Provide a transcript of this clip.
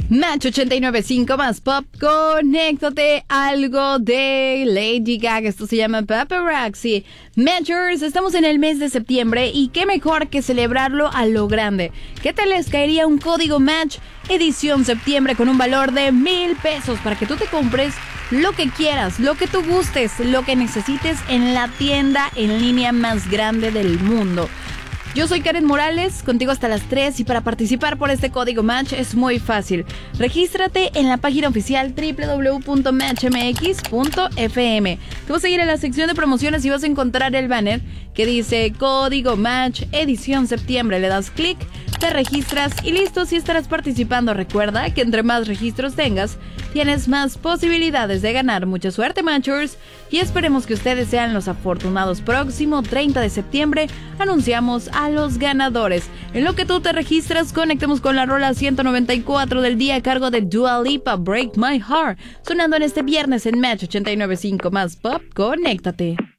Match 89.5 más pop, conéctate, algo de Lady Gaga, esto se llama Paparazzi. Matchers, estamos en el mes de septiembre y qué mejor que celebrarlo a lo grande. ¿Qué tal les caería un código Match edición septiembre con un valor de 1,000 pesos para que tú te compres lo que quieras, lo que tú gustes, lo que necesites en la tienda en línea más grande del mundo? Yo soy Karen Morales, contigo hasta las 3 y para participar por este código Match es muy fácil. Regístrate en la página oficial www.matchmx.fm. Te vas a ir a la sección de promociones y vas a encontrar el banner que dice Código Match Edición Septiembre. Le das clic, te registras y listo, si estarás participando. Recuerda que entre más registros tengas, tienes más posibilidades de ganar. Mucha suerte, Matchers, y esperemos que ustedes sean los afortunados. Próximo 30 de septiembre anunciamos a los ganadores. En lo que tú te registras, conectemos con la rola 194 del día a cargo de Dua Lipa, Break My Heart, sonando en este viernes en Match 89.5 más pop. Conéctate.